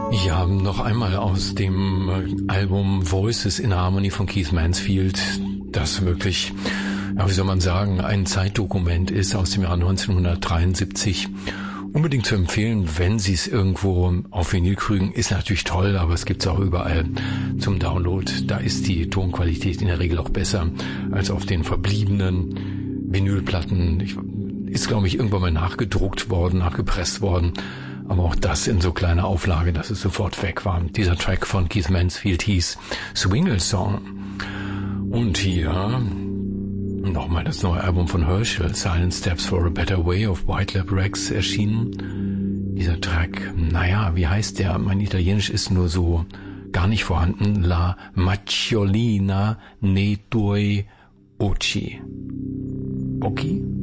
Ja, noch einmal aus dem Album Voices in Harmony von Keith Mansfield, das wirklich, ja, wie soll man sagen, ein Zeitdokument ist aus dem Jahr 1973. Unbedingt zu empfehlen, wenn Sie es irgendwo auf Vinyl kriegen, ist natürlich toll, aber es gibt's auch überall zum Download. Da ist die Tonqualität in der Regel auch besser als auf den verbliebenen Vinylplatten. Ist, glaube ich, irgendwann mal nachgedruckt worden, nachgepresst worden. Aber auch das in so kleiner Auflage, dass es sofort weg war. Dieser Track von Keith Mansfield hieß Swingle Song. Und hier nochmal das neue Album von Herschel, Silent Steps for a Better Way of White Lab Rex erschienen. Dieser Track, naja, wie heißt der? Mein Italienisch ist nur so gar nicht vorhanden. La Macchiolina nei tuoi occhi. Okay?